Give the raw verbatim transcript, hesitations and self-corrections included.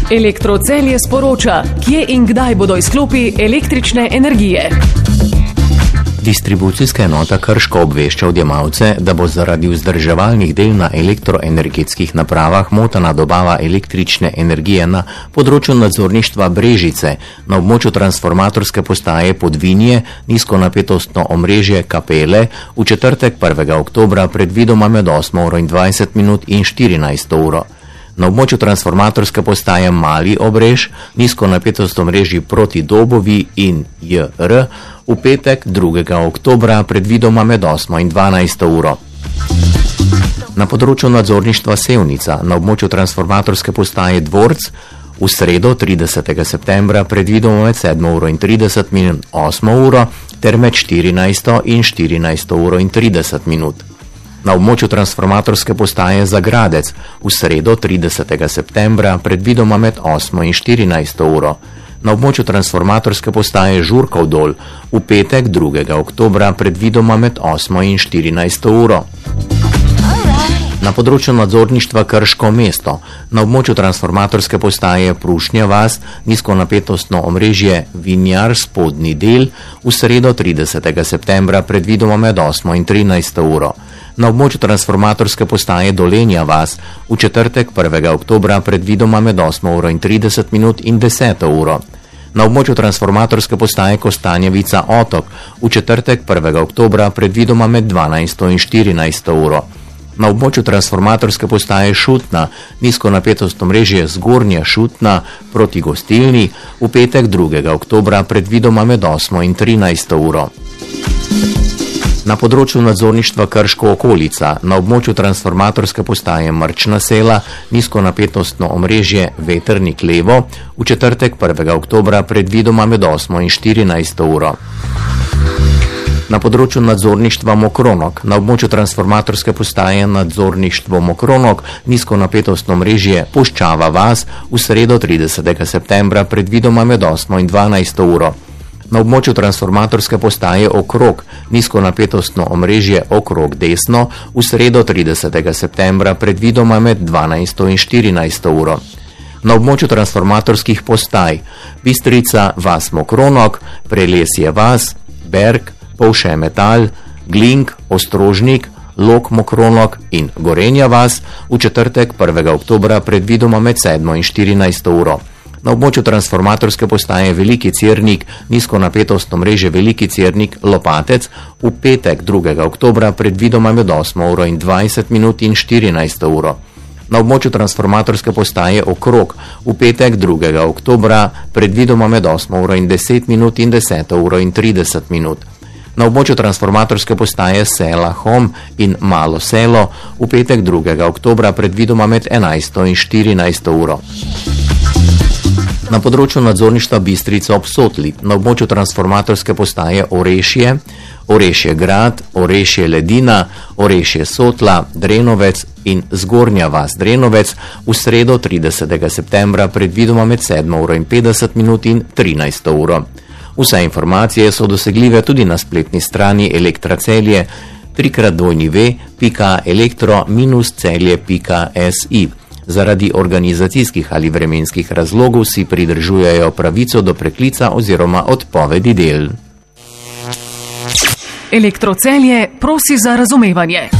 Elektrocelje sporoča, kje in kdaj bodo izklopi električne energije. Distribucijska enota Krško obvešča odjemalce, da bo zaradi vzdrževalnih del na elektroenergetskih napravah motena dobava električne energije na področju nadzorništva Brežice, na območju transformatorske postaje Podvinje, nizkonapetostno omrežje Kapele v četrtek prvega oktobra predvidoma med osmo uro in dvajset minut in štirinajsto uro. Na območju transformatorske postaje Mali Obrež, nizkonapetostno omrežje proti Dobovi in J R v petek drugega oktobra predvidoma med osmo in dvanajsto uro. Na področju nadzorništva Sevnica na območju transformatorske postaje Dvorc v sredo tridesetega septembra predvidoma med sedmo uro in trideset minut in osmo uro ter med štirinajsto in štirinajsto uro in trideset minut. Na območju transformatorske postaje Zagradec v sredo tridesetega septembra predvidoma med osmo in štirinajsto uro. Na območju transformatorske postaje Žurkov dol v petek drugega oktobra predvidoma med osmo in štirinajsto uro. Na področju nadzorništva Krško mesto, na območju transformatorske postaje Prušnja vas, nizkonapetostno omrežje Vinjar spodnji del v sredo tridesetega septembra predvidoma med osmo in trinajsto uro. Na območju transformatorske postaje Dolenja vas v četrtek prvega oktobra predvidoma med osmo uro in trideset minut in deseto uro. Na območju transformatorske postaje Kostanjevica Otok v četrtek prvega oktobra predvidoma med dvanajsto in štirinajsto uro. Na območju transformatorske postaje Šutna, nizkonapetostno omrežje Zgornja Šutna proti Gostilni v petek drugega oktobra predvidoma med osmo in trinajsto uro. Na področju nadzorništva Krško okolica, na območju transformatorske postaje Mrčna sela, nizkonapetostno omrežje Vetrnik levo v četrtek prvega oktobra predvidoma med osmo in štirinajsto uro. Na področju nadzorništva Mokronok, na območju transformatorske postaje nadzorništvo Mokronok, nizkonapetostno omrežje Puščava vas v sredo tridesetega septembra predvidoma med osmo in dvanajsto uro. Na območju transformatorske postaje Okrog, nizkonapetostno omrežje Okrog desno v sredo tridesetega septembra predvidoma med dvanajsto in štirinajsto uro. Na območju transformatorskih postaj Bistrica vas Mokronok, Prelesje vas, Berg, Polše metal, Glink, Ostrožnik, Lok Mokronok in Gorenja vas v četrtek prvega oktobra predvidoma med sedmo in štirinajsto uro. Na območju transformatorske postaje Veliki Cernik, nizkonapetostno omrežje Veliki Cernik Lopatec v petek drugega oktobra predvidoma med osmo uro in dvajset minut in štirinajsto uro. Na območju transformatorske postaje Okrog v petek drugega oktobra predvidoma med osmo uro in deset minut in deseto uro in trideset minut. Na območju transformatorske postaje Sela Hom in Malo selo v petek drugega oktobra predvidoma med enajsto in štirinajsto uro. Na področju nadzorništva Bistrica ob Sotli, na območju transformatorske postaje Orešje, Orešje grad, Orešje ledina, Orešje Sotla, Drenovec in Zgornja vas Drenovec v sredo tridesetega septembra predvidoma med sedmo uro in petdeset minut in trinajsto uro. Vse informacije so dosegljive tudi na spletni strani Elektrocelje trikrat dvojni ve pika elektro minus celje pika si. Zaradi organizacijskih ali vremenskih razlogov si pridržujejo pravico do preklica oziroma odpovedi del. Elektrocelje prosi za razumevanje.